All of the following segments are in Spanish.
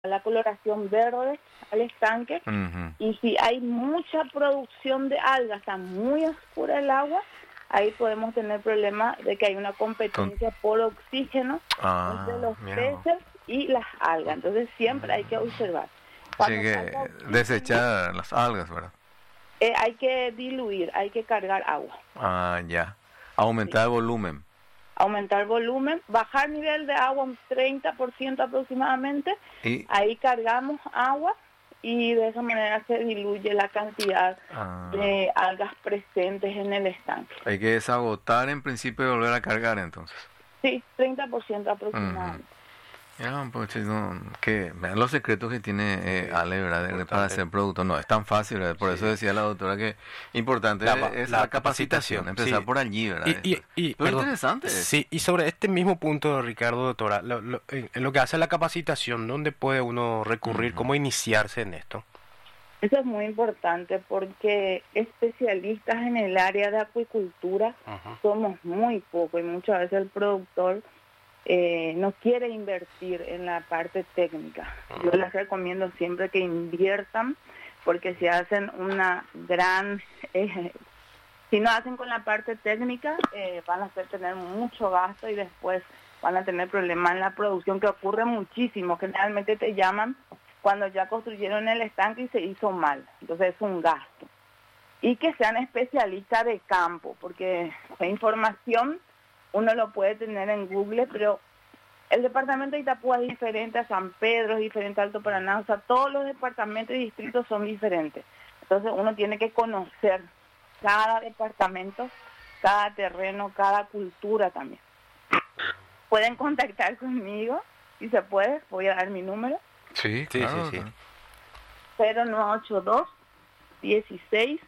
la coloración verde al estanque. Ujú. Y si hay mucha producción de algas, está muy oscura el agua, ahí podemos tener problemas de que hay una competencia por oxígeno entre los Mira vos. peces y las algas. Entonces siempre hay que observar. Así Cuando que falta oxígeno, desechar las algas, ¿verdad? hay que diluir, hay que cargar agua. Ah, ya. Aumentar el volumen. Aumentar volumen, bajar nivel de agua un 30% aproximadamente, Y ahí cargamos agua y de esa manera se diluye la cantidad de algas presentes en el estanque. hay que desagotar en principio y volver a cargar entonces. Sí, 30% aproximadamente. Ya, pues, no, que vean los secretos que tiene Ale, ¿verdad? Para Importante. ser productor. No es tan fácil, ¿verdad? Por eso decía la doctora que importante es la capacitación. Empezar sí. por allí, ¿verdad? Y Pero perdón, interesante. sí, y sobre este mismo punto, Ricardo, doctora, en lo que hace la capacitación, ¿dónde puede uno recurrir? ¿Cómo iniciarse en esto? Eso es muy importante porque especialistas en el área de acuicultura Ajá. somos muy pocos y muchas veces el productor no quiere invertir en la parte técnica. Yo les recomiendo siempre que inviertan porque si hacen una gran... si no hacen con la parte técnica, van a tener mucho gasto y después van a tener problemas en la producción, que ocurre muchísimo. Generalmente te llaman cuando ya construyeron el estanque y se hizo mal. Entonces es un gasto. Y que sean especialistas de campo, porque la información uno lo puede tener en Google, pero el departamento de Itapúa es diferente a San Pedro, es diferente a Alto Paraná, o sea, todos los departamentos y distritos son diferentes. Entonces uno tiene que conocer cada departamento, cada terreno, cada cultura también. Pueden contactar conmigo, si se puede, voy a dar mi número. Sí, Sí, claro. sí, sí. 0982 16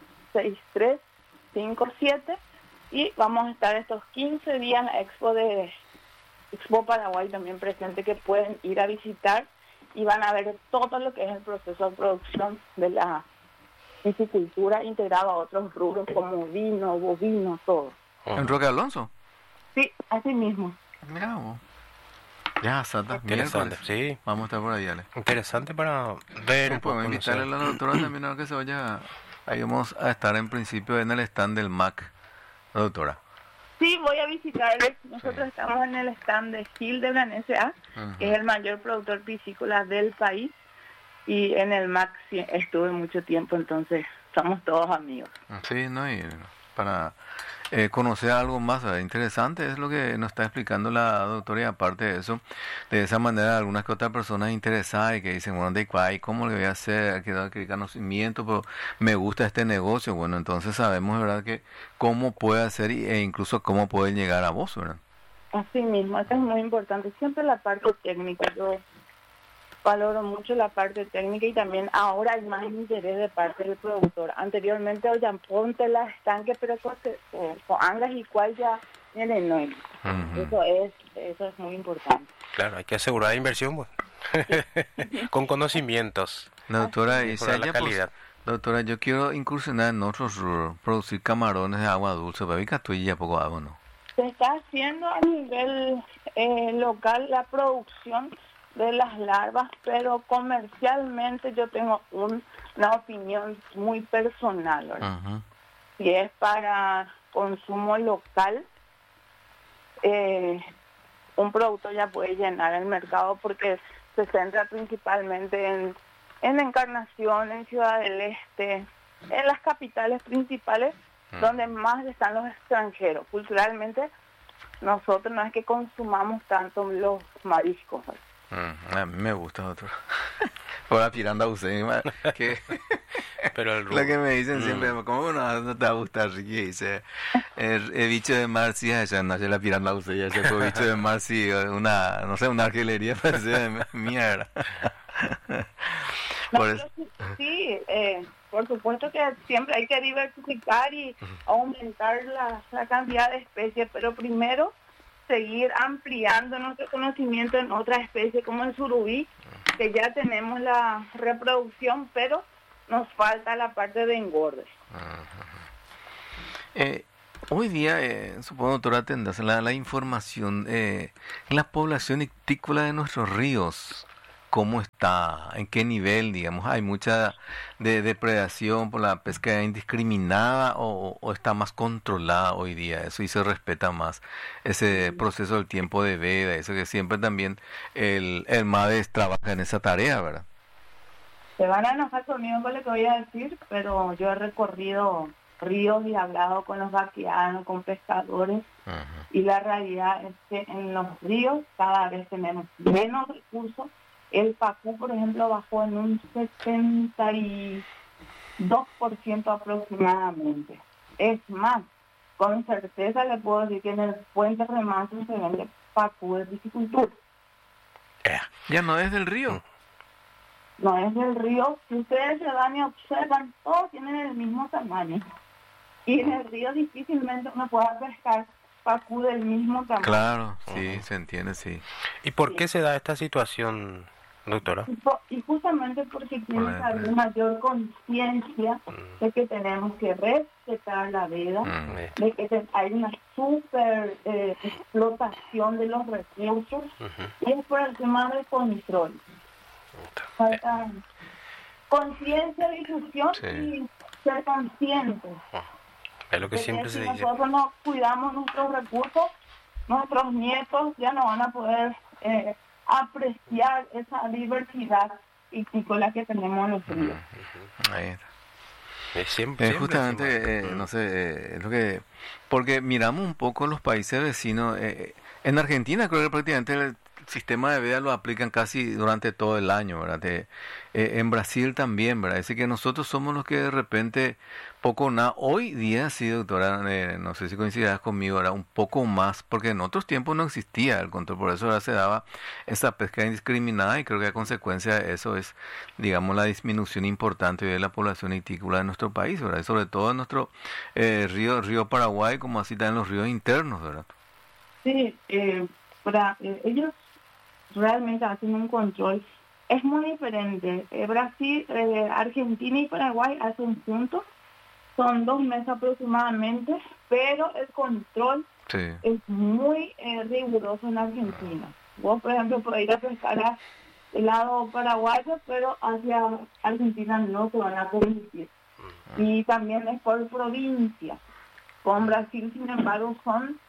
6357 y vamos a estar estos 15 días en la Expo Paraguay también presente, que pueden ir a visitar y van a ver todo lo que es el proceso de producción de la piscicultura integrado a otros rubros como vino, bovino, todo. ¿En Roque Alonso? Sí, así mismo. Mira vos. Ya, Santa, Interesante, miércoles. sí. Vamos a estar por ahí, Ale. Interesante para ver. Podemos invitarle a la doctora también a que se vaya. Ahí vamos a estar en principio en el stand del MAC, la doctora. Sí, voy a visitarles. Nosotros estamos en el stand de Hildebrand S.A., que es el mayor productor piscícola del país, y en el MAC sí, estuve mucho tiempo, entonces somos todos amigos. Sí, ¿no? Y para conocer algo más interesante es lo que nos está explicando la doctora, y aparte de eso, de esa manera algunas que otras personas interesadas y que dicen, bueno, ¿de cuál? ¿Cómo le voy a hacer? ¿Qué conocimiento? Pero me gusta este negocio. Bueno, entonces sabemos, ¿verdad?, que cómo puede hacer e incluso cómo puede llegar a vos, ¿verdad? Así mismo, eso es muy importante. Siempre la parte técnica, yo valoro mucho la parte técnica y también ahora hay más interés de parte del productor. Anteriormente, oigan, ponte la estanque, pero con angas y cual ya miren, no. Eso es muy importante. Claro, hay que asegurar la inversión, pues. Con conocimientos. Doctora, y Mejorar la calidad. doctora, yo quiero incursionar en otros rubros, producir camarones de agua dulce, pero tú ya poco hago, ¿no? Se está haciendo a nivel local la producción de las larvas, pero comercialmente yo tengo una opinión muy personal, ¿verdad? Uh-huh. Si es para consumo local, un producto ya puede llenar el mercado porque se centra principalmente en Encarnación, en Ciudad del Este, en las capitales principales, donde más están los extranjeros. Culturalmente, nosotros no es que consumamos tanto los mariscos, ¿verdad? A mí me gusta, doctor. Por la piranda usé, que Pero el lo que me dicen siempre, ¿cómo no te va a gustar, Ricky? Dice, el bicho de mar, sí, allá no, la piranda usé, ya ese fue bicho de mar, sí, una, no sé, una arquelería, parece de mierda. No, pero sí, por supuesto que siempre hay que diversificar y aumentar la cantidad de especies, pero primero seguir ampliando nuestro conocimiento en otras especies como el surubí, que ya tenemos la reproducción, pero nos falta la parte de engorde. Hoy día, supongo, doctora, tendrás la información en la población ictícola de nuestros ríos. cómo está, en qué nivel, digamos, hay mucha depredación por la pesca indiscriminada o está más controlada hoy día eso y se respeta más ese proceso del tiempo de veda, eso que siempre también el MADES trabaja en esa tarea, ¿verdad? Se van a enojar conmigo con lo que voy a decir, pero yo he recorrido ríos y hablado con los vaqueanos, con pescadores, y la realidad es que en los ríos cada vez tenemos menos recursos. El pacú, por ejemplo, bajó en un 72% aproximadamente. Es más, con certeza le puedo decir que en el puente remanso se vende pacú de piscicultura. Ya no es del río. No es del río. Si ustedes se van y observan, todos tienen el mismo tamaño. Y en el río difícilmente uno pueda pescar pacú del mismo tamaño. Claro, sí, se entiende, sí. ¿Y por qué se da esta situación, doctora? Y justamente porque tiene que haber mayor conciencia de que tenemos que respetar la veda, de que hay una super explotación de los recursos, y es por el tema del control. Falta conciencia, difusión y ser conscientes. Es lo que siempre se dice. Si nosotros no cuidamos nuestros recursos, nuestros nietos ya no van a poder apreciar esa diversidad piscícola que tenemos en los ríos. Ahí está. Siempre justamente, no sé, es lo que... Porque miramos un poco los países vecinos. En Argentina creo que prácticamente el sistema de veda lo aplican casi durante todo el año, ¿verdad? En Brasil también, ¿verdad? Así que nosotros somos los que de repente, poco o nada, hoy día sí, doctora, no sé si coincidirás conmigo, era un poco más, porque en otros tiempos no existía el control, por eso ahora se daba esa pesca indiscriminada y creo que a consecuencia de eso es, digamos, la disminución importante de la población ictícola de nuestro país, ¿verdad? Y sobre todo en nuestro río Paraguay, como así también los ríos internos, ¿verdad? Sí, ellos realmente hacen un control. Es muy diferente. Brasil, Argentina y Paraguay hacen juntos. Son 2 meses aproximadamente, pero el control es muy riguroso en Argentina. Vos, por ejemplo, podés ir a pescar al lado paraguayo, pero hacia Argentina no se van a permitir. Y también es por provincia. Con Brasil, sin embargo, son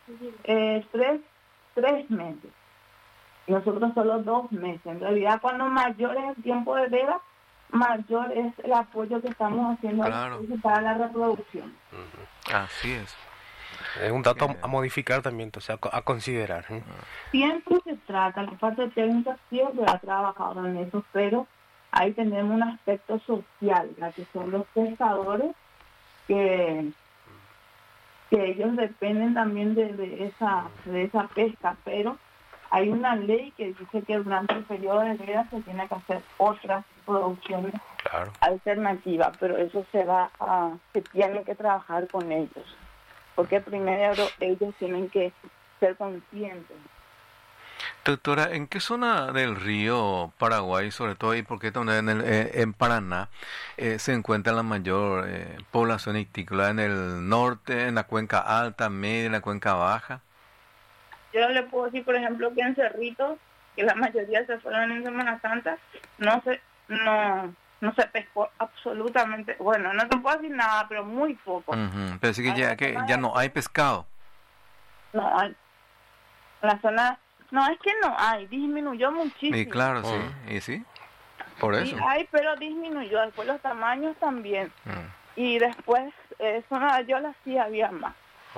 3 meses. Nosotros solo 2 meses. En realidad, cuando mayor es el tiempo de veda, mayor es el apoyo que estamos haciendo para la reproducción. Así es. Es un dato a modificar también, o sea, a considerar. Siempre se trata, la parte técnica siempre ha trabajado en eso, pero ahí tenemos un aspecto social, la que son los pescadores, que ellos dependen también de esa pesca, pero hay una ley que dice que durante el periodo de veda se tiene que hacer otras producciones alternativas, pero eso se tiene que trabajar con ellos, porque primero ellos tienen que ser conscientes. Doctora, ¿en qué zona del río Paraguay, sobre todo, y por qué también en Paraná, se encuentra la mayor población ictícola? ¿En el norte, en la cuenca alta, media, en la cuenca baja? Yo le puedo decir, por ejemplo, que en Cerritos, que la mayoría se fueron en Semana Santa, no se pescó absolutamente, bueno, no te puedo decir nada, pero muy poco. Pero sí que ya no hay pescado. No hay. La zona, no, es que no hay, disminuyó muchísimo. Y claro, sí, y sí, por eso. Sí hay, pero disminuyó, después los tamaños también. Y después, zona de Yola sí había más.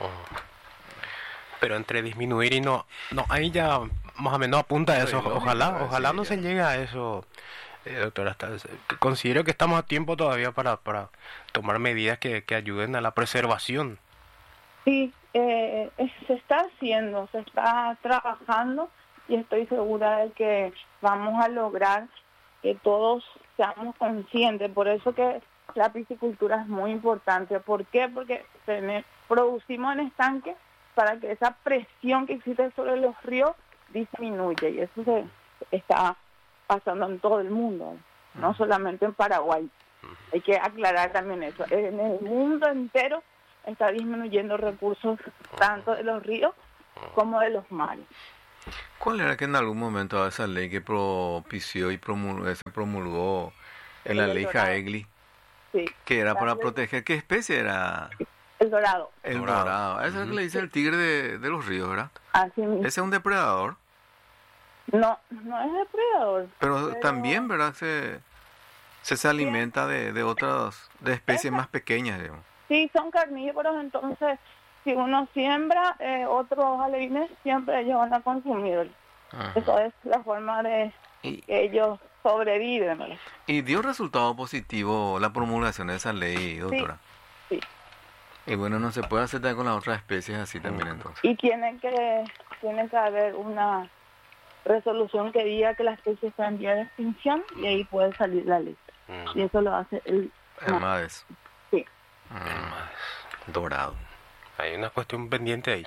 Pero entre disminuir y no, ahí ya más o menos apunta a eso. Ojalá no se llegue a eso, doctora. Considero que estamos a tiempo todavía para tomar medidas que ayuden a la preservación. Sí, se está haciendo, se está trabajando y estoy segura de que vamos a lograr que todos seamos conscientes. Por eso que la piscicultura es muy importante. ¿Por qué? Porque producimos en estanques para que esa presión que existe sobre los ríos disminuya, y eso se está pasando en todo el mundo, no solamente en Paraguay. Hay que aclarar también eso. En el mundo entero está disminuyendo recursos tanto de los ríos como de los mares. ¿Cuál era que en algún momento esa ley que propició y se promulgó en la ley Jaegli, Sí, que era la para ley- proteger, ¿qué especie era? el dorado. El Dorado. dorado. Eso es lo que le dice el tigre de los ríos, ¿verdad? Así mismo. Ese es un depredador, No, no es depredador. pero también, ¿verdad? Se alimenta de otras, de especies más pequeñas, digamos. Sí, son carnívoros, entonces si uno siembra, otros alevines siempre ellos van a consumir. Ajá. Eso es la forma de Y, que ellos sobreviven, ¿verdad? y dio resultado positivo la promulgación de esa ley, doctora. Sí. Y bueno, no se puede hacer también con las otras especies así también entonces. Y tiene que haber una resolución que diga que la especie está en vía de extinción y ahí puede salir la lista. Y eso lo hace el... Además de eso. Sí. Dorado. Hay una cuestión pendiente ahí.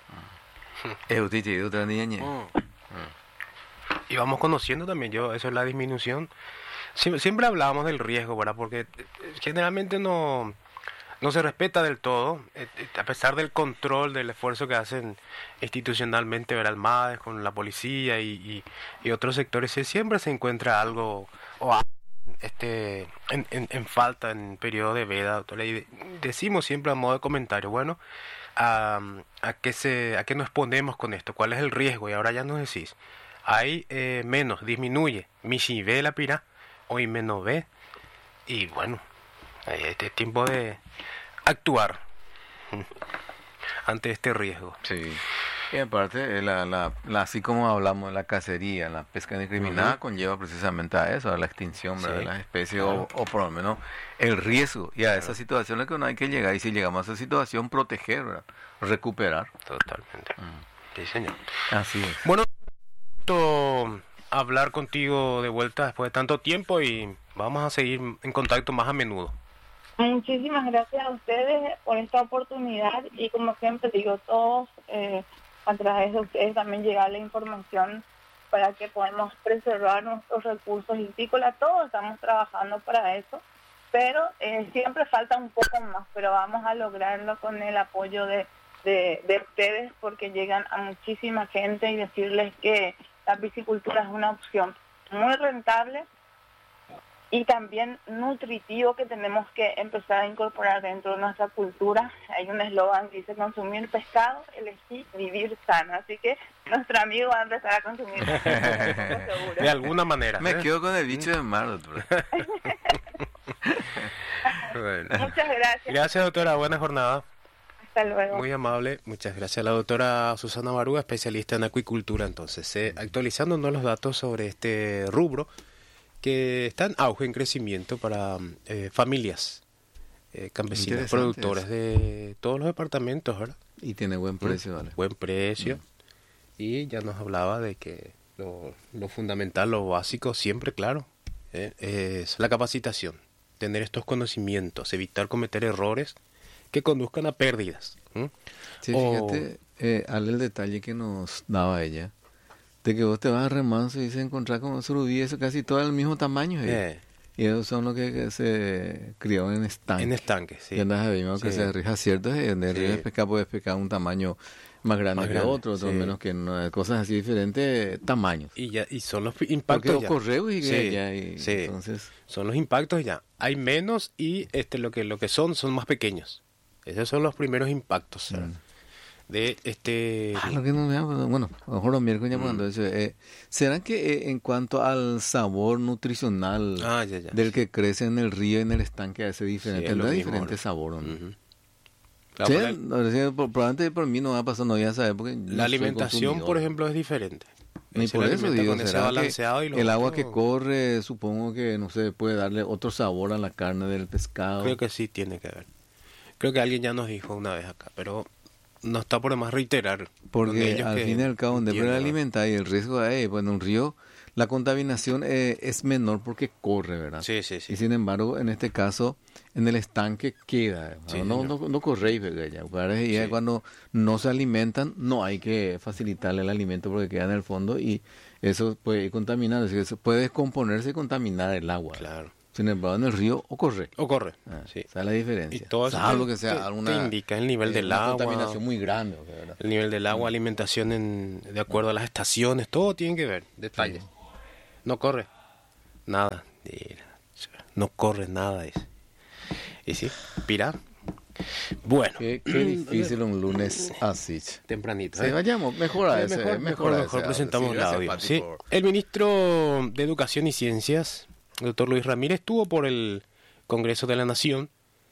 Otra niña. Y vamos conociendo también, eso es la disminución. Siempre hablábamos del riesgo, ¿verdad? Porque generalmente no se respeta del todo, a pesar del control, del esfuerzo que hacen institucionalmente, ¿verdad? El MADES con la policía y otros sectores, siempre se encuentra algo en falta en periodo de veda, doctora. Y decimos siempre a modo de comentario, bueno, a qué nos ponemos con esto, cuál es el riesgo, y ahora ya nos decís, hay menos, disminuye, misi ve la pira, hoy menos ve, y bueno, este es tiempo de actuar ante este riesgo. Sí. Y aparte, así como hablamos, la cacería, la pesca indiscriminada conlleva precisamente a eso, a la extinción, ¿verdad? Sí, De las especies claro. o por lo menos el riesgo. Y a esa situación es que no hay que llegar. Y si llegamos a esa situación, proteger, ¿verdad? Recuperar. Totalmente. Sí, señor. Así es. Bueno, gusto hablar contigo de vuelta después de tanto tiempo y vamos a seguir en contacto más a menudo. Muchísimas gracias a ustedes por esta oportunidad y como siempre digo, todos a través de ustedes también llegar la información para que podamos preservar nuestros recursos hípicos. Todos estamos trabajando para eso, pero siempre falta un poco más, pero vamos a lograrlo con el apoyo de ustedes porque llegan a muchísima gente y decirles que la piscicultura es una opción muy rentable y también nutritivo que tenemos que empezar a incorporar dentro de nuestra cultura. Hay un eslogan que dice consumir pescado, elegir vivir sano. Así que nuestro amigo va a empezar a consumir pescado, seguro. De alguna manera. Me quedo con el bicho de mar, doctora. Bueno. Muchas gracias. Gracias, doctora. Buena jornada. Hasta luego. Muy amable. Muchas gracias a la doctora Susana Barúa, especialista en acuicultura. Entonces, actualizándonos los datos sobre este rubro que está en auge, en crecimiento para familias campesinas, Interesante productores eso. de todos los departamentos, ¿verdad? Y tiene buen precio, ¿vale? Buen precio. Y ya nos hablaba de que lo fundamental, lo básico, siempre, claro, es la capacitación. Tener estos conocimientos, evitar cometer errores que conduzcan a pérdidas. Sí, fíjate, el detalle que nos daba ella, de que vos te vas a remanso y se encontrar con surubí, eso casi todo del mismo tamaño. Y esos son los que se crió en estanques. En estanques, sí. Y andas a ver, que Sí. se rija cierto, en el río de pesca puedes pescar un tamaño más grande que otro sí. menos que no, cosas así diferentes tamaños. Y son los Porque impactos los ya. correos y Sí, ya, y sí. entonces... Son los impactos ya. Hay menos y lo que son más pequeños. Esos son los primeros impactos. ¿Verdad? De lo que no me bueno, a lo mejor los miércoles ya cuando eso, ¿será que en cuanto al sabor nutricional ya, del que crece en el río y en el estanque hace diferente? Sí, es lo ¿Tendrá mismo, diferente ¿no? sabor o no? Ujú. Sí, Claro, probablemente por mí no va a pasar, no voy a saber porque no la soy alimentación, consumidor. por ejemplo, es diferente. Y Se por le eso alimenta digo, con ese será balanceado y que lo el agua otro, que corre, supongo que, no sé, puede darle otro sabor a la carne del pescado. creo que sí tiene que ver. Creo que alguien ya nos dijo una vez acá, pero no está por demás reiterar. con Porque ellos al que fin y al cabo, donde entiendan, ¿verdad? alimentar y el riesgo en un río, la contaminación es menor porque corre, ¿verdad? Sí, sí, sí. Y sin embargo, en este caso, en el estanque queda. Sí, no, señor. no corréis, ¿verdad? Ya Sí. cuando no se alimentan, no hay que facilitarle el alimento porque queda en el fondo y eso puede contaminar, es decir, eso puede descomponerse y contaminar el agua. Claro. Se nevaba en el río o corre. O corre, sí. Esa es la diferencia. Y todo eso salvo que sea te indica el nivel del agua. Una contaminación muy grande. ¿Verdad? El nivel del agua, alimentación de acuerdo a las estaciones, todo tiene que ver, detalles. Sí. No corre nada. No corre nada. Y sí, pira. Bueno. Qué difícil un lunes así. Tempranito. Sí, vayamos, mejor presentamos el audio. Sí. El ministro de Educación y Ciencias, el doctor Luis Ramírez, estuvo por el Congreso de la Nación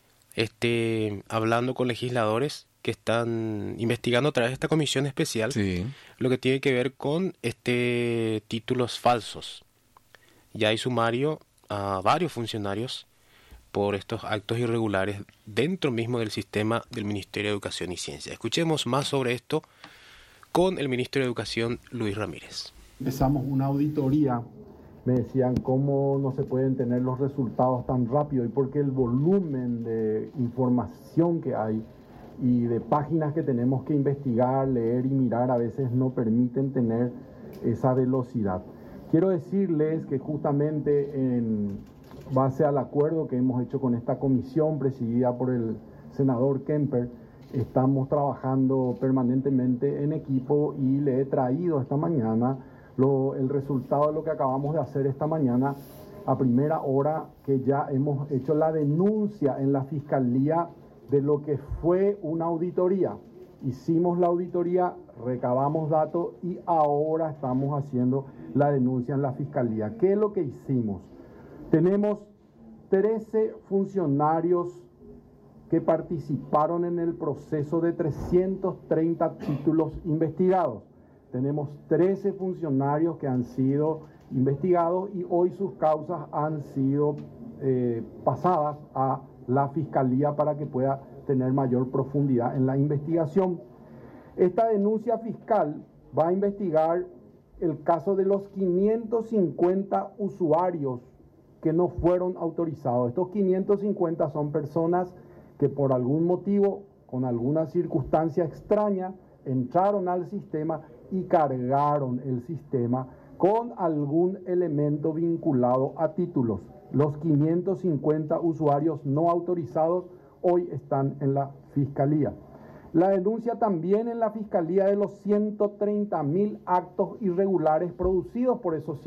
hablando con legisladores que están investigando a través de esta comisión especial lo que tiene que ver con títulos falsos. Ya hay sumario a varios funcionarios por estos actos irregulares dentro mismo del sistema del Ministerio de Educación y Ciencia. Escuchemos más sobre esto con el ministro de Educación, Luis Ramírez. Empezamos una auditoría, me decían cómo no se pueden tener los resultados tan rápido y porque el volumen de información que hay y de páginas que tenemos que investigar, leer y mirar a veces no permiten tener esa velocidad. Quiero decirles que justamente en base al acuerdo que hemos hecho con esta comisión presidida por el senador Kemper, estamos trabajando permanentemente en equipo y le he traído esta mañana el resultado de lo que acabamos de hacer esta mañana a primera hora, que ya hemos hecho la denuncia en la Fiscalía de lo que fue una auditoría. Hicimos la auditoría, recabamos datos y ahora estamos haciendo la denuncia en la Fiscalía. ¿Qué es lo que hicimos? Tenemos 13 funcionarios que participaron en el proceso de 330 títulos investigados. Tenemos 13 funcionarios que han sido investigados y hoy sus causas han sido pasadas a la Fiscalía para que pueda tener mayor profundidad en la investigación. Esta denuncia fiscal va a investigar el caso de los 550 usuarios que no fueron autorizados. Estos 550 son personas que por algún motivo, con alguna circunstancia extraña, entraron al sistema y cargaron el sistema con algún elemento vinculado a títulos. Los 550 usuarios no autorizados hoy están en la Fiscalía. La denuncia también en la Fiscalía de los 130.000 actos irregulares producidos por esos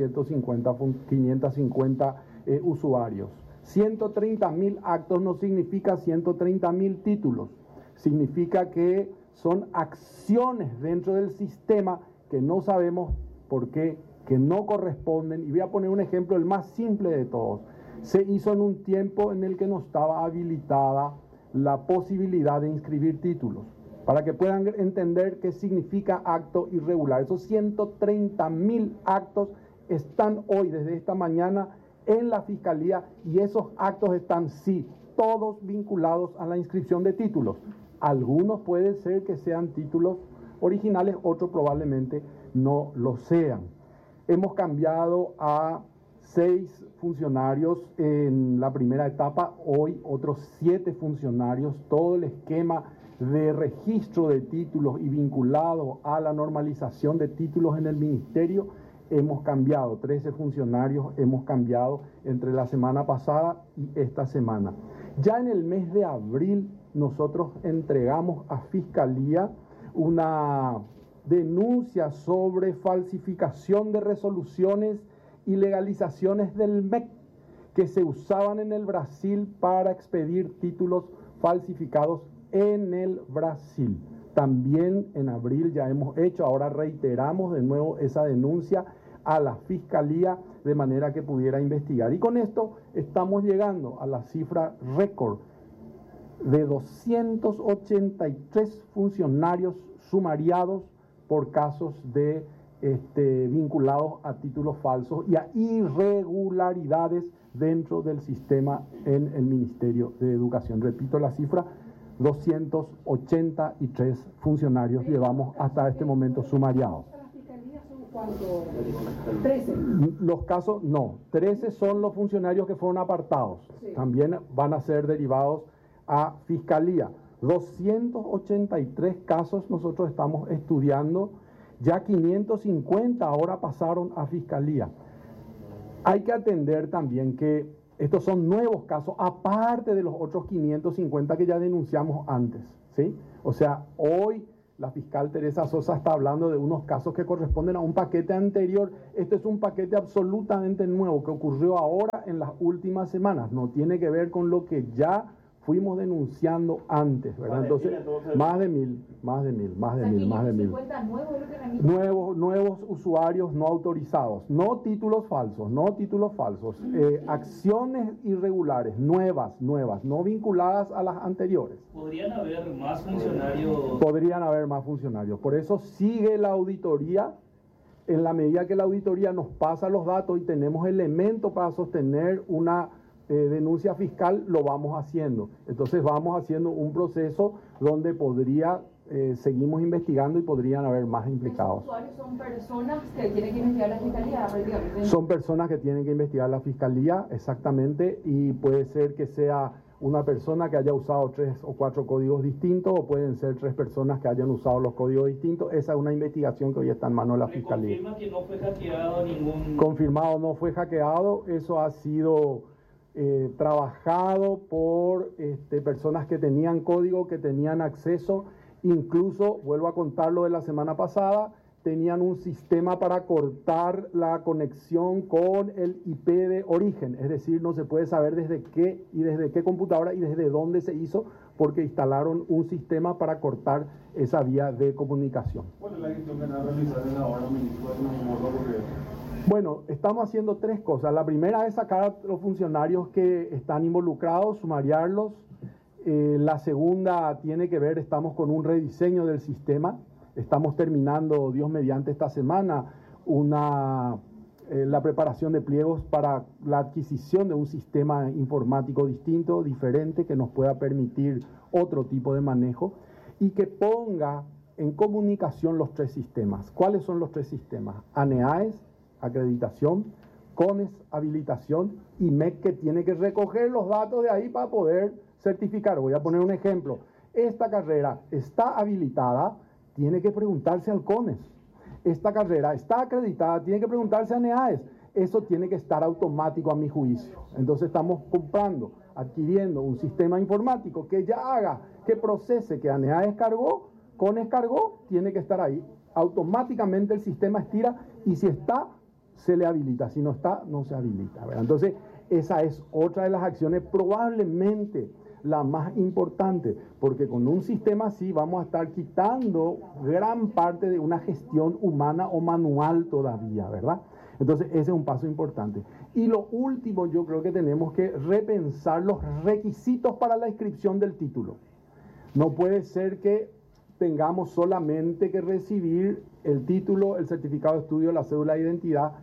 550 usuarios. 130.000 actos no significa 130.000 títulos, significa que son acciones dentro del sistema que no sabemos por qué, que no corresponden. Y voy a poner un ejemplo, el más simple de todos. Se hizo en un tiempo en el que no estaba habilitada la posibilidad de inscribir títulos. Para que puedan entender qué significa acto irregular. Esos 130.000 actos están hoy, desde esta mañana, en la Fiscalía, y esos actos están, sí, todos vinculados a la inscripción de títulos. Algunos pueden ser que sean títulos originales, otros probablemente no lo sean. Hemos cambiado a 6 funcionarios en la primera etapa, hoy otros 7 funcionarios, todo el esquema de registro de títulos y vinculado a la normalización de títulos en el ministerio, hemos cambiado, 13 funcionarios hemos cambiado entre la semana pasada y esta semana. Ya en el mes de abril nosotros entregamos a Fiscalía una denuncia sobre falsificación de resoluciones y legalizaciones del MEC que se usaban en el Brasil para expedir títulos falsificados en el Brasil. También en abril ya hemos hecho, ahora reiteramos de nuevo esa denuncia a la Fiscalía de manera que pudiera investigar. Y con esto estamos llegando a la cifra récord de 283 funcionarios sumariados por casos de vinculados a títulos falsos y a irregularidades dentro del sistema en el Ministerio de Educación. Repito la cifra, 283 funcionarios llevamos hasta este momento sumariados. ¿Cuánto? 13. Los casos, no, 13 son los funcionarios que fueron apartados. Sí. También van a ser derivados a Fiscalía. 283 casos nosotros estamos estudiando, ya 550 ahora pasaron a Fiscalía. Hay que atender también que Estos son nuevos casos, aparte de los otros 550 que ya denunciamos antes, ¿sí? O sea, hoy la fiscal Teresa Sosa está hablando de unos casos que corresponden a un paquete anterior. Este es un paquete absolutamente nuevo que ocurrió ahora en las últimas semanas. No tiene que ver con lo que ya fuimos denunciando antes, ¿verdad? Entonces, más de mil. Nuevos usuarios no autorizados, no títulos falsos, acciones irregulares, nuevas, no vinculadas a las anteriores. ¿Podrían haber más funcionarios? Podrían haber más funcionarios. Por eso sigue la auditoría. En la medida que la auditoría nos pasa los datos y tenemos elementos para sostener una denuncia fiscal, lo vamos haciendo. Entonces vamos haciendo un proceso donde seguimos investigando y podrían haber más implicados. ¿Esos usuarios son personas que tienen que investigar la fiscalía prácticamente? Son personas que tienen que investigar la fiscalía, exactamente, y puede ser que sea una persona que haya usado 3 o 4 códigos distintos, o pueden ser 3 personas que hayan usado los códigos distintos. Esa es una investigación que hoy está en manos de la fiscalía. ¿Confirma que no fue hackeado ningún...? Confirmado, no fue hackeado. Eso ha sido trabajado por personas que tenían código, que tenían acceso. Incluso, vuelvo a contar lo de la semana pasada, tenían un sistema para cortar la conexión con el IP de origen, es decir, no se puede saber desde qué computadora y desde dónde se hizo, porque instalaron un sistema para cortar esa vía de comunicación. ¿Cuál es la gestión que van a realizar en ahora, ministro? Bueno, estamos haciendo 3 cosas. La primera es sacar a los funcionarios que están involucrados, sumariarlos. La segunda tiene que ver, estamos con un rediseño del sistema. Estamos terminando, Dios mediante, esta semana la preparación de pliegos para la adquisición de un sistema informático distinto, diferente, que nos pueda permitir otro tipo de manejo y que ponga en comunicación los 3 sistemas. ¿Cuáles son los 3 sistemas? ANEAES, acreditación, CONES, habilitación, y MEC, que tiene que recoger los datos de ahí para poder certificar. Voy a poner un ejemplo. Esta carrera está habilitada, tiene que preguntarse al CONES. Esta carrera está acreditada, tiene que preguntarse a ANEAES. Eso tiene que estar automático a mi juicio. Entonces estamos adquiriendo un sistema informático que ya haga, que procese, que ANEAES cargó, CONES cargó, tiene que estar ahí. Automáticamente el sistema estira y si está, se le habilita. Si no está, no se habilita, ¿verdad? Entonces, esa es otra de las acciones, probablemente la más importante, porque con un sistema así vamos a estar quitando gran parte de una gestión humana o manual todavía, ¿verdad? Entonces, ese es un paso importante. Y lo último, yo creo que tenemos que repensar los requisitos para la inscripción del título. No puede ser que tengamos solamente que recibir el título, el certificado de estudio, la cédula de identidad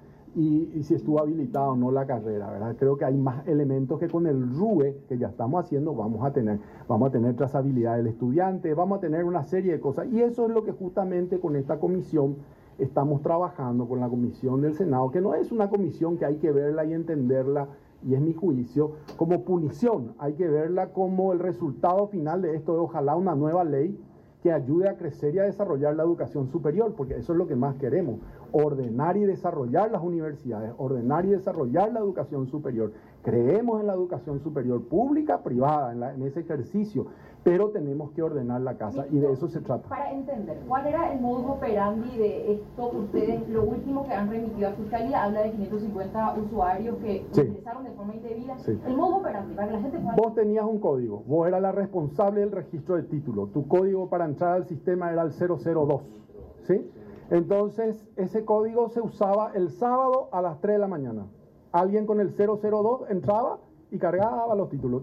y si estuvo habilitado o no la carrera, ¿verdad? Creo que hay más elementos que con el RUE que ya estamos haciendo vamos a tener trazabilidad del estudiante, vamos a tener una serie de cosas, y eso es lo que justamente con esta comisión estamos trabajando, con la comisión del Senado, que no es una comisión que hay que verla y entenderla, y es mi juicio, como punición. Hay que verla como el resultado final de esto, de ojalá una nueva ley que ayude a crecer y a desarrollar la educación superior, porque eso es lo que más queremos, ordenar y desarrollar las universidades, ordenar y desarrollar la educación superior. Creemos en la educación superior pública, privada, en ese ejercicio, pero tenemos que ordenar la casa y de eso se trata. Para entender, ¿cuál era el modus operandi de esto? Ustedes, lo último que han remitido a Fiscalía, habla de 550 usuarios que ingresaron de forma indebida. Sí. El modus operandi, para que la gente pueda... Vos tenías un código, vos eras la responsable del registro de título, tu código para entrar al sistema era el 002, ¿sí? Entonces, ese código se usaba el sábado a las 3 de la mañana. Alguien con el 002 entraba y cargaba los títulos.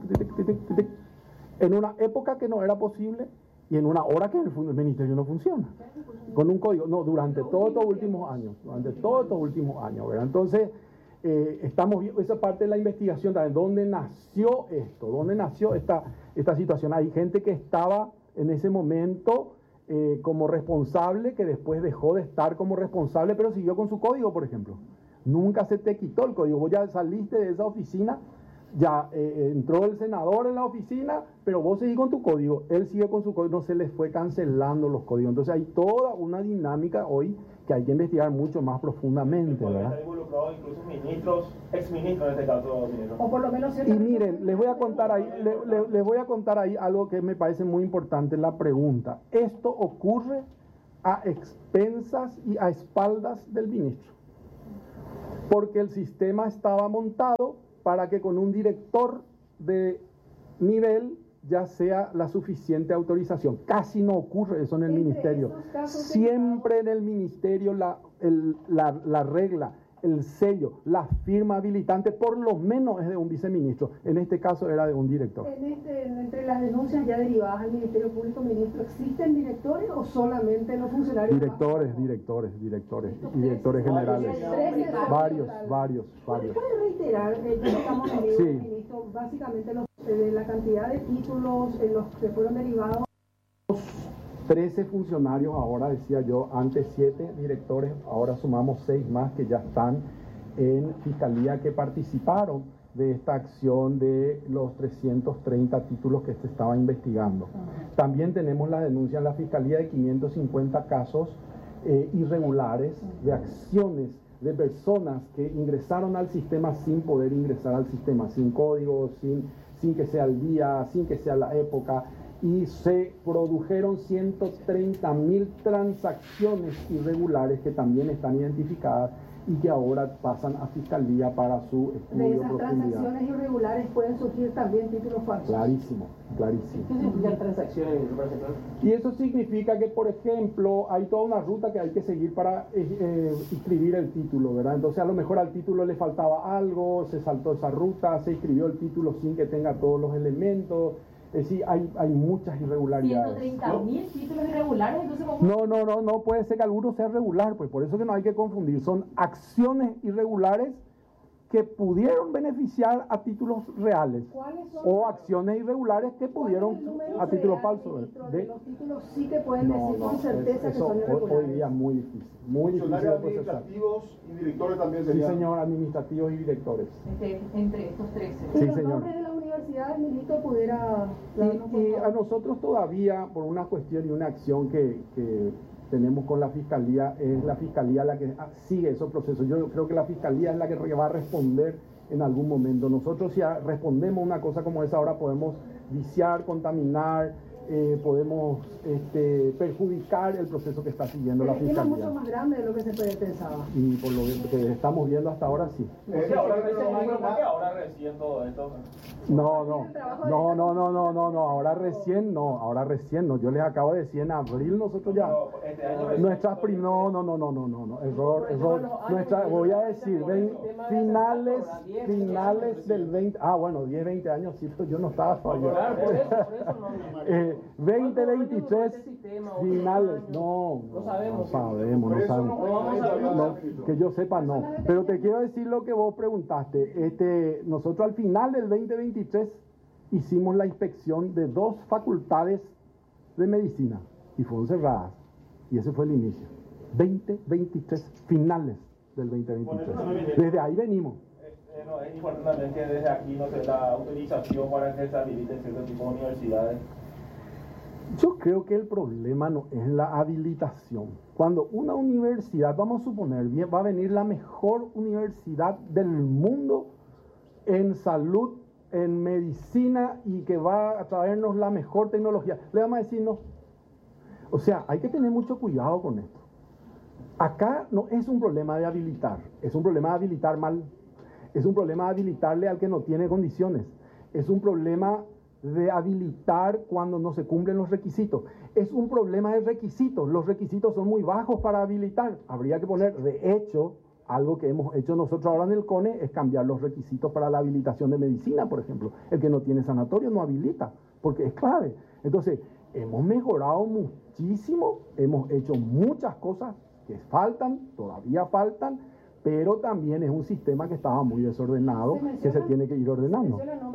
En una época que no era posible y en una hora que el ministerio no funciona. Con un código, no, durante todos estos últimos años, ¿verdad? Entonces, estamos viendo esa parte de la investigación también. ¿Dónde nació esto? ¿Dónde nació esta situación? Hay gente que estaba en ese momento como responsable, que después dejó de estar como responsable, pero siguió con su código, por ejemplo. Nunca se te quitó el código. Vos ya saliste de esa oficina, ya entró el senador en la oficina, pero vos seguís con tu código, él sigue con su código, no se les fue cancelando los códigos. Entonces hay toda una dinámica hoy que hay que investigar mucho más profundamente, ¿verdad? Están involucrados incluso ministros, exministros en este caso, ministro. O por lo menos... Y miren, les voy a contar ahí algo que me parece muy importante, la pregunta. Esto ocurre a expensas y a espaldas del ministro, porque el sistema estaba montado para que con un director de nivel ya sea la suficiente autorización. Casi no ocurre eso en el ministerio. Siempre en el ministerio la regla, el sello, la firma habilitante, por lo menos es de un viceministro. En este caso era de un director. Entre las denuncias ya derivadas al Ministerio Público, ministro, ¿existen directores o solamente los funcionarios? Directores y directores generales. Varios. ¿Puede reiterar, ya que estamos en vivo, ministro, básicamente de la cantidad de títulos en los que fueron derivados? 13 funcionarios ahora, decía yo, antes 7 directores, ahora sumamos 6 más que ya están en Fiscalía, que participaron de esta acción de los 330 títulos que se estaba investigando. También tenemos la denuncia en la Fiscalía de 550 casos irregulares, de acciones de personas que ingresaron al sistema sin poder ingresar al sistema, sin código, sin que sea el día, sin que sea la época, y se produjeron 130.000 transacciones irregulares que también están identificadas y que ahora pasan a Fiscalía para su estudio. De esas transacciones irregulares pueden surgir también títulos falsos. Clarísimo. ¿Qué significan transacciones? Y eso significa que, por ejemplo, hay toda una ruta que hay que seguir para inscribir el título, ¿verdad? Entonces a lo mejor al título le faltaba algo, se saltó esa ruta, se inscribió el título sin que tenga todos los elementos. Es decir, hay muchas irregularidades. 130.000 títulos irregulares, entonces No puede ser que alguno sea regular, pues por eso que no hay que confundir. Son acciones irregulares que pudieron beneficiar a títulos reales o acciones irregulares que pudieron a títulos falsos. Los títulos sí que pueden decir con certeza que son irregulares. Hoy día muy difícil de procesar. Administrativos y directores también serían. Sí, señor, administrativos y directores. Entre estos 13. Sí, los señor. nombres de las universidades, ministro, pudiera... Y a nosotros todavía, por una cuestión y una acción que tenemos con la Fiscalía, es la Fiscalía la que sigue esos procesos. Yo creo que la Fiscalía es la que va a responder en algún momento. Nosotros, si respondemos una cosa como esa, ahora podemos viciar, contaminar, podemos perjudicar el proceso que está siguiendo la Fiscalía. Es mucho más grande de lo que se pensaba. Y por lo que estamos viendo hasta ahora, sí. Ahora recién todo esto. Ahora recién no. Yo les acabo de decir, en abril nosotros ya... Nuestras error. Voy a decir, finales del 20... 10, 20 años, sí, pero yo no estaba todavía. 2023, finales, no sabemos. Que yo sepa, no. Pero te quiero decir lo que vos preguntaste. Nosotros al final del 2023 hicimos la inspección de 2 facultades de medicina y fueron cerradas. Y ese fue el inicio. 2023, finales del 2023. Desde ahí venimos. Es importante también que desde aquí no se da autorización para que se habiliten cierto tipo de universidades. Yo creo que el problema no es la habilitación. Cuando una universidad, vamos a suponer, va a venir la mejor universidad del mundo en salud, en medicina, y que va a traernos la mejor tecnología, le vamos a decir no. O sea, hay que tener mucho cuidado con esto. Acá no es un problema de habilitar, es un problema de habilitar mal, es un problema de habilitarle al que no tiene condiciones, es un problema de habilitar cuando no se cumplen los requisitos. Es un problema de requisitos. Los requisitos son muy bajos para habilitar. Habría que poner, de hecho, algo que hemos hecho nosotros ahora en el CONE es cambiar los requisitos para la habilitación de medicina, por ejemplo. El que no tiene sanatorio no habilita, porque es clave. Entonces, hemos mejorado muchísimo, hemos hecho muchas cosas que todavía faltan, pero también es un sistema que estaba muy desordenado, que se tiene que ir ordenando. ¿El nombre de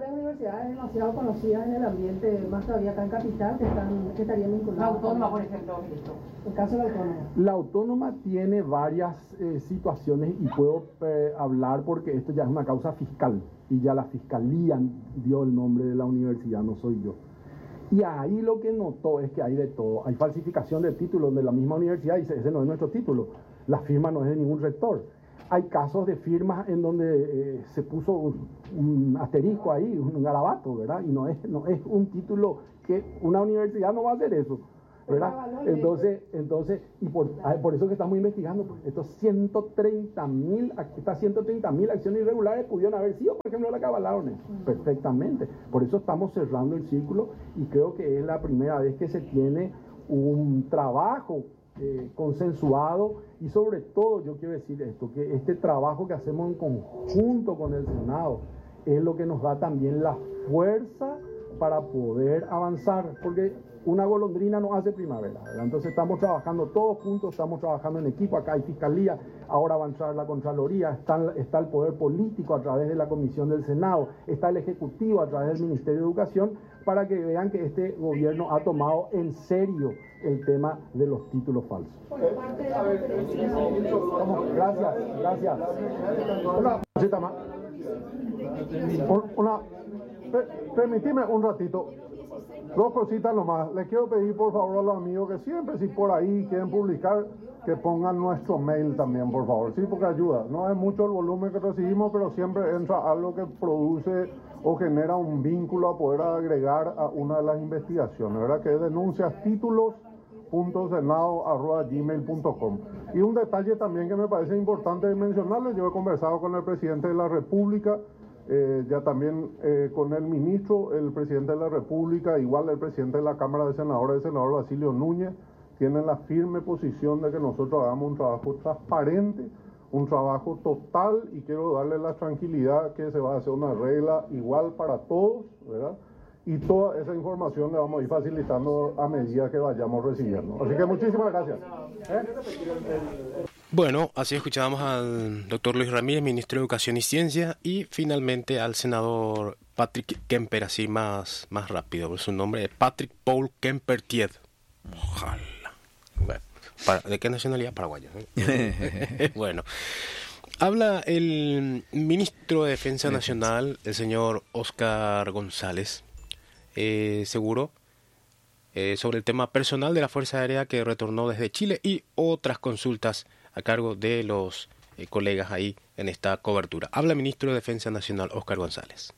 universidades demasiado conocidas en el ambiente, más todavía acá en Capital, que estarían vinculadas. La Autónoma, por ejemplo, ministro. El caso de la Autónoma. La Autónoma tiene varias situaciones y puedo hablar porque esto ya es una causa fiscal y ya la Fiscalía dio el nombre de la universidad, no soy yo. Y ahí lo que notó es que hay de todo. Hay falsificación de títulos de la misma universidad y ese no es nuestro título. La firma no es de ningún rector. Hay casos de firmas en donde se puso un asterisco ahí, un garabato, ¿verdad? Y no es un título que una universidad no va a hacer eso, ¿verdad? Entonces y por eso que estamos investigando, pues, estas 130.000 acciones irregulares pudieron haber sido, por ejemplo, la que avalaron perfectamente. Por eso estamos cerrando el círculo y creo que es la primera vez que se tiene un trabajo consensuado y sobre todo yo quiero decir esto, que este trabajo que hacemos en conjunto con el Senado es lo que nos da también la fuerza para poder avanzar, porque una golondrina no hace primavera, ¿verdad? Entonces estamos trabajando todos juntos, estamos trabajando en equipo, acá hay Fiscalía, ahora va a entrar la Contraloría, está el Poder Político a través de la Comisión del Senado, está el Ejecutivo a través del Ministerio de Educación, para que vean que este gobierno ha tomado en serio el tema de los títulos falsos. Gracias. Una cosita más. Permitime un ratito. Dos cositas nomás. Les quiero pedir por favor a los amigos que siempre, si por ahí quieren publicar, que pongan nuestro mail también, por favor. Sí, porque ayuda. No es mucho el volumen que recibimos, pero siempre entra algo que produce o genera un vínculo a poder agregar a una de las investigaciones, ¿verdad? Que es denunciastitulos.senado@gmail.com. Y un detalle también que me parece importante mencionarles, yo he conversado con el presidente de la República, ya también con el ministro, el presidente de la República, igual el presidente de la Cámara de Senadores, el senador Basilio Núñez, tienen la firme posición de que nosotros hagamos un trabajo transparente, un trabajo total, y quiero darle la tranquilidad que se va a hacer una regla igual para todos, ¿verdad? Y toda esa información le vamos a ir facilitando a medida que vayamos recibiendo. Así que muchísimas gracias. Bueno, así escuchábamos al doctor Luis Ramírez, ministro de Educación y Ciencia, y finalmente al senador Patrick Kemper, así más rápido, por su nombre es Patrick Paul Kemper-Tied. Ojalá. Bueno, ¿de qué nacionalidad? Paraguayo. Bueno, habla el ministro de Defensa Nacional, el señor Óscar González, seguro, sobre el tema personal de la Fuerza Aérea que retornó desde Chile y otras consultas a cargo de los colegas ahí en esta cobertura. Habla el ministro de Defensa Nacional, Óscar González.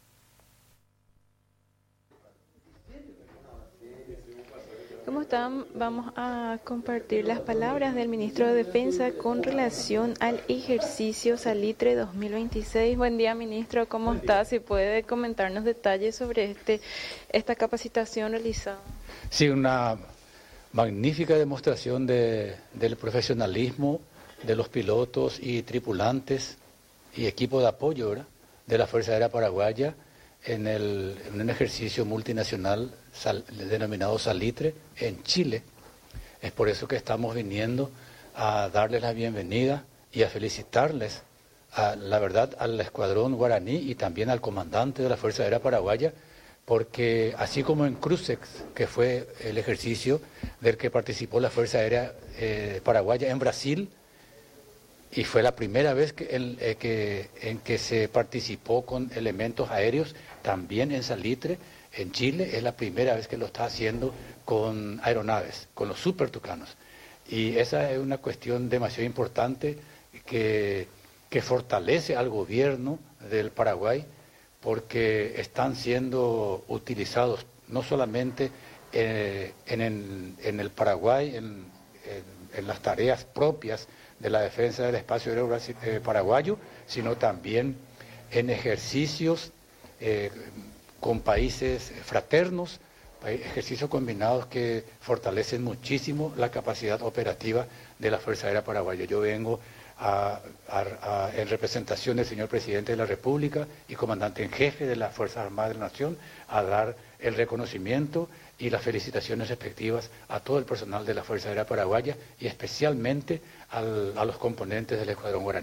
¿Cómo están? Vamos a compartir las palabras del ministro de Defensa con relación al ejercicio Salitre 2026. Buen día, ministro. ¿Cómo está? Si puede comentarnos detalles sobre esta capacitación realizada. Sí, una magnífica demostración del profesionalismo de los pilotos y tripulantes y equipo de apoyo, ¿verdad?, de la Fuerza Aérea Paraguaya en un ejercicio multinacional denominado Salitre en Chile. Es por eso que estamos viniendo a darles la bienvenida y a felicitarles, la verdad, al escuadrón guaraní y también al comandante de la Fuerza Aérea Paraguaya, porque así como en Crucex, que fue el ejercicio del que participó la Fuerza Aérea Paraguaya en Brasil, y fue la primera vez en que se participó con elementos aéreos, también en Salitre, en Chile, es la primera vez que lo está haciendo con aeronaves, con los Super Tucanos. Y esa es una cuestión demasiado importante que fortalece al gobierno del Paraguay, porque están siendo utilizados no solamente en el Paraguay, en las tareas propias de la defensa del espacio aéreo paraguayo, sino también en ejercicios con países fraternos, ejercicios combinados que fortalecen muchísimo la capacidad operativa de la Fuerza Aérea Paraguaya. Yo vengo en representación del señor Presidente de la República y Comandante en Jefe de las Fuerzas Armadas de la Nación a dar el reconocimiento y las felicitaciones respectivas a todo el personal de la Fuerza Aérea Paraguaya y especialmente a los componentes del Escuadrón Guaraní.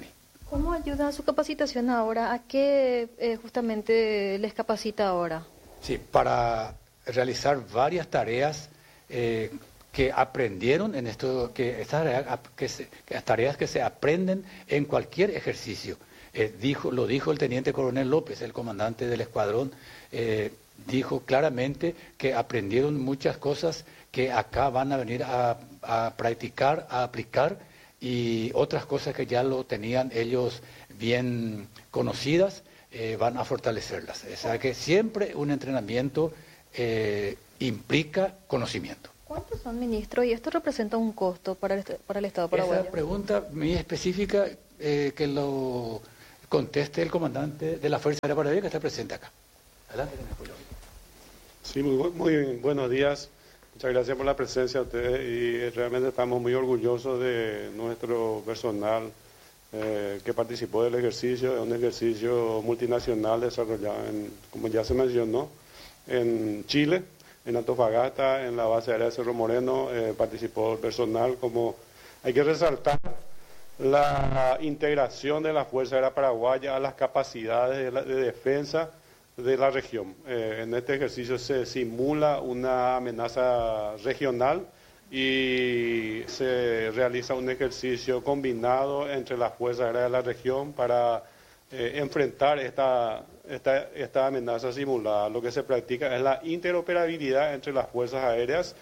¿Cómo ayuda su capacitación ahora? ¿A qué justamente les capacita ahora? Sí, para realizar varias tareas que aprendieron en esto, tareas que se aprenden en cualquier ejercicio. Lo dijo el teniente coronel López, el comandante del escuadrón, dijo claramente que aprendieron muchas cosas que acá van a venir a practicar, a aplicar, y otras cosas que ya lo tenían ellos bien conocidas, van a fortalecerlas. O sea que siempre un entrenamiento implica conocimiento. ¿Cuántos son, ministro? ¿Y esto representa un costo para el Estado paraguayo? Esa pregunta muy específica que lo conteste el comandante de la Fuerza Aérea Paraguaya que está presente acá. Adelante, Julio. Sí, muy buenos días. Muchas gracias por la presencia de ustedes y realmente estamos muy orgullosos de nuestro personal que participó del ejercicio. Es un ejercicio multinacional desarrollado, como ya se mencionó, en Chile, en Antofagasta, en la base aérea de Cerro Moreno, participó el personal. Como hay que resaltar la integración de la Fuerza Aérea Paraguaya a las capacidades de defensa de la región. En este ejercicio se simula una amenaza regional y se realiza un ejercicio combinado entre las Fuerzas Aéreas de la región para enfrentar esta amenaza simulada. Lo que se practica es la interoperabilidad entre las Fuerzas Aéreas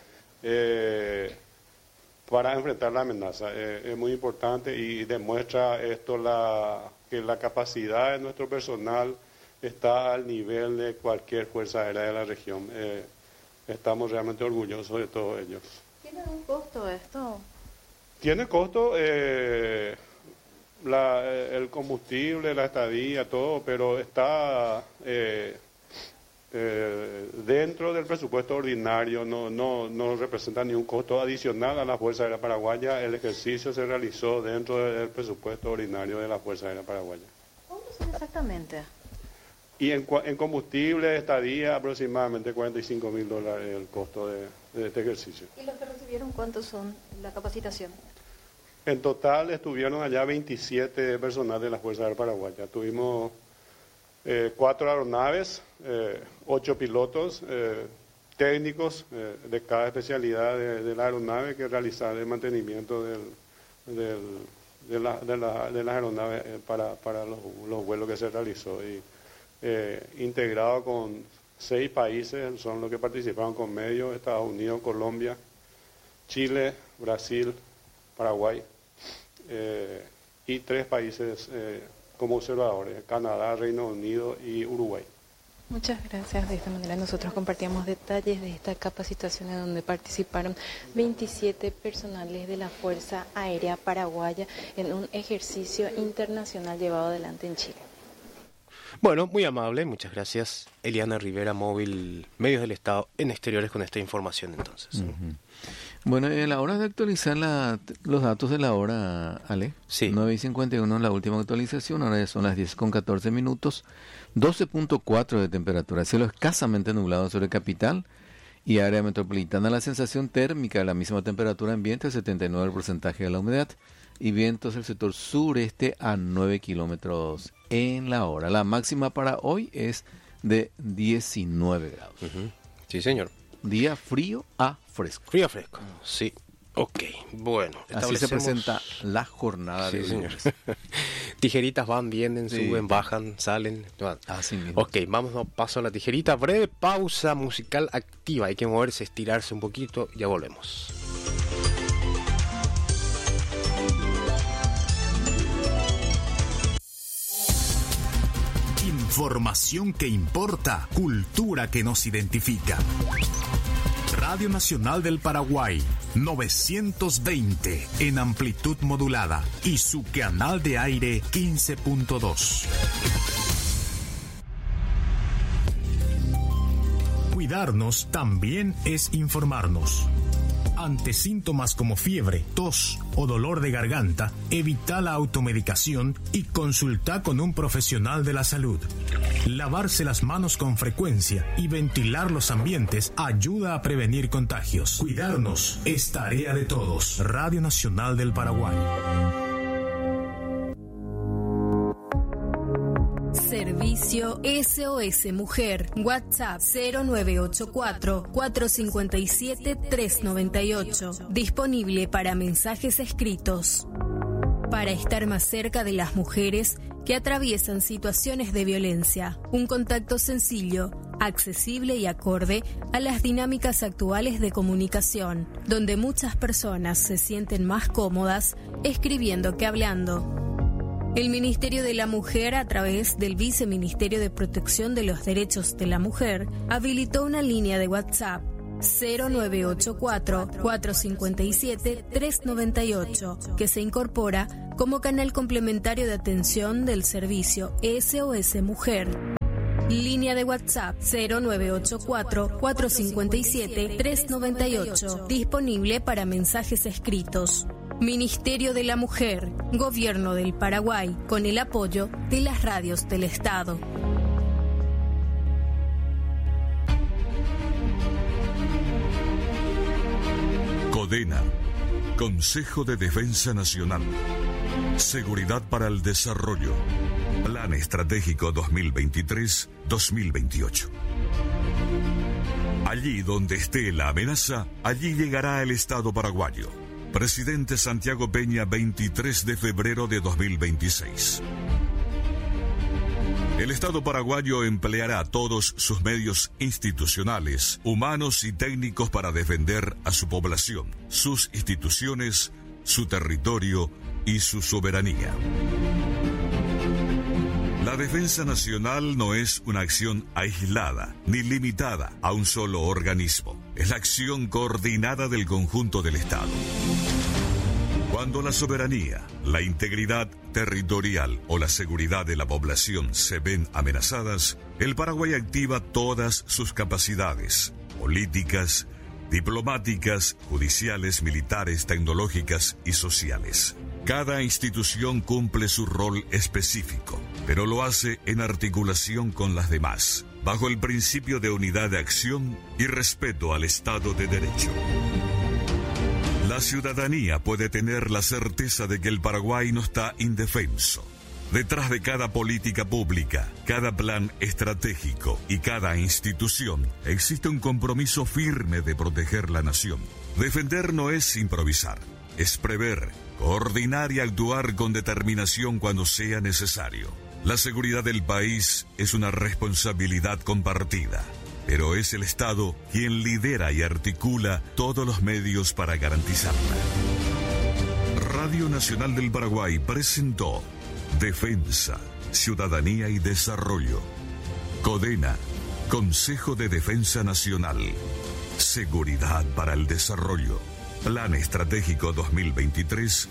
para enfrentar la amenaza. Es muy importante y demuestra esto que la capacidad de nuestro personal está al nivel de cualquier fuerza aérea de la región. Estamos realmente orgullosos de todos ellos. ¿Tiene un costo esto? Tiene costo el combustible, la estadía, todo, pero está dentro del presupuesto ordinario, no representa ningún costo adicional a la Fuerza Aérea Paraguaya. El ejercicio se realizó dentro del presupuesto ordinario de la Fuerza Aérea Paraguaya. ¿Cuánto son exactamente? Y en combustible, estadía, aproximadamente $45,000 el costo de este ejercicio. ¿Y los que recibieron cuántos son la capacitación? En total estuvieron allá 27 personal de la Fuerza Aérea Paraguaya. Tuvimos 4 aeronaves, 8 pilotos técnicos de cada especialidad de la aeronave que realizaron el mantenimiento de las aeronaves para los vuelos que se realizó. Y integrado con 6 países, son los que participaron con medio: Estados Unidos, Colombia, Chile, Brasil, Paraguay, y 3 países como observadores: Canadá, Reino Unido y Uruguay. Muchas gracias. De esta manera nosotros compartíamos detalles de esta capacitación en donde participaron 27 personales de la Fuerza Aérea Paraguaya en un ejercicio internacional llevado adelante en Chile. Bueno, muy amable, muchas gracias. Eliana Rivera, Móvil Medios del Estado en Exteriores, con esta información entonces. Uh-huh. Bueno, a la hora de actualizar los datos de la hora, Ale. Sí. 9:51 la última actualización, ahora son las 10:14, 12.4 de temperatura, cielo escasamente nublado sobre capital y área metropolitana. La sensación térmica de la misma temperatura ambiente, 79% el porcentaje de la humedad, y vientos del sector sureste a 9 kilómetros en la hora. La máxima para hoy es de 19 grados. Uh-huh. Sí, señor. Día frío a fresco. Frío a fresco, sí. Ok, bueno. Así se presenta la jornada de hoy. Señores. Tijeritas van, vienen, suben, bajan, salen. Así mismo. Ok, vamos, paso a la tijerita. Breve pausa musical activa. Hay que moverse, estirarse un poquito. Ya volvemos. Información que importa, cultura que nos identifica. Radio Nacional del Paraguay, 920 en amplitud modulada y su canal de aire 15.2. Cuidarnos también es informarnos. Ante síntomas como fiebre, tos o dolor de garganta, evita la automedicación y consulta con un profesional de la salud. Lavarse las manos con frecuencia y ventilar los ambientes ayuda a prevenir contagios. Cuidarnos es tarea de todos. Radio Nacional del Paraguay. Servicio SOS Mujer. WhatsApp 0984-457-398. Disponible para mensajes escritos. Para estar más cerca de las mujeres que atraviesan situaciones de violencia. Un contacto sencillo, accesible y acorde a las dinámicas actuales de comunicación, donde muchas personas se sienten más cómodas escribiendo que hablando. El Ministerio de la Mujer, a través del Viceministerio de Protección de los Derechos de la Mujer, habilitó una línea de WhatsApp 0984-457-398, que se incorpora como canal complementario de atención del servicio SOS Mujer. Línea de WhatsApp 0984-457-398, disponible para mensajes escritos. Ministerio de la Mujer, Gobierno del Paraguay, con el apoyo de las radios del Estado. CODENA, Consejo de Defensa Nacional. Seguridad para el Desarrollo. Plan Estratégico 2023-2028. Allí donde esté la amenaza, allí llegará el Estado paraguayo. Presidente Santiago Peña, 23 de febrero de 2026. El Estado paraguayo empleará todos sus medios institucionales, humanos y técnicos para defender a su población, sus instituciones, su territorio y su soberanía. La defensa nacional no es una acción aislada ni limitada a un solo organismo. Es la acción coordinada del conjunto del Estado. Cuando la soberanía, la integridad territorial o la seguridad de la población se ven amenazadas, el Paraguay activa todas sus capacidades políticas, diplomáticas, judiciales, militares, tecnológicas y sociales. Cada institución cumple su rol específico, pero lo hace en articulación con las demás, bajo el principio de unidad de acción y respeto al Estado de Derecho. La ciudadanía puede tener la certeza de que el Paraguay no está indefenso. Detrás de cada política pública, cada plan estratégico y cada institución existe un compromiso firme de proteger la nación. Defender no es improvisar, es prever, coordinar y actuar con determinación cuando sea necesario. La seguridad del país es una responsabilidad compartida, pero es el Estado quien lidera y articula todos los medios para garantizarla. Radio Nacional del Paraguay presentó Defensa, Ciudadanía y Desarrollo. CODENA, Consejo de Defensa Nacional. Seguridad para el Desarrollo. Plan Estratégico 2023-2028.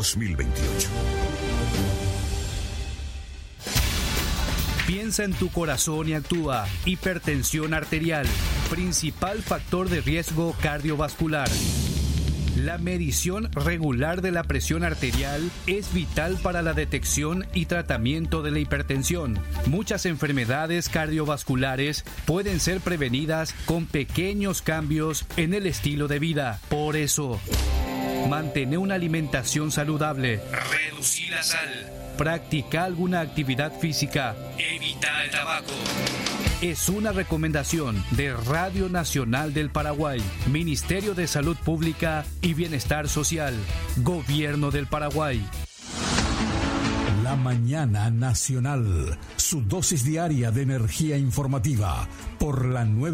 Piensa en tu corazón y actúa. Hipertensión arterial, principal factor de riesgo cardiovascular. La medición regular de la presión arterial es vital para la detección y tratamiento de la hipertensión. Muchas enfermedades cardiovasculares pueden ser prevenidas con pequeños cambios en el estilo de vida. Por eso, mantén una alimentación saludable. Reducir la sal. Practica alguna actividad física. Evita el tabaco. Es una recomendación de Radio Nacional del Paraguay, Ministerio de Salud Pública y Bienestar Social, Gobierno del Paraguay. La mañana nacional, su dosis diaria de energía informativa por la 9.